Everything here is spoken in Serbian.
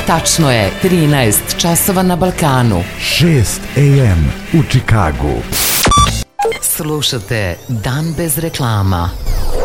Tačno je 13 časova na Balkanu. 6 AM u Čikagu. Slušate Dan bez reklama.